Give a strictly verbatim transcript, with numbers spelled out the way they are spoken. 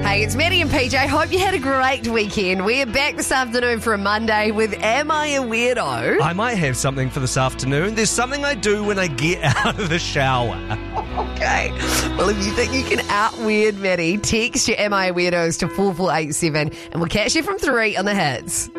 Hey, it's Maddie and P J. Hope you had a great weekend. We're back this afternoon for a Monday with Am I a Weirdo? I might have something for this afternoon. There's something I do when I get out of the shower. Okay. Well, if you think you can out-weird Maddie, text your Am I a Weirdos to four four eight seven and we'll catch you from three on the hits.